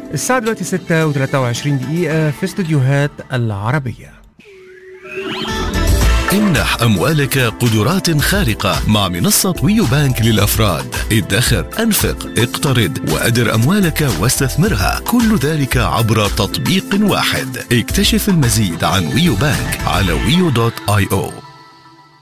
الساعة دلوقتي 6:23 في استديوهات العربية. امنح أموالك قدرات خارقة مع منصة ويو بانك للأفراد. ادخر، أنفق، اقترض وأدر أموالك واستثمرها، كل ذلك عبر تطبيق واحد. اكتشف المزيد عن ويو بانك على wio.io.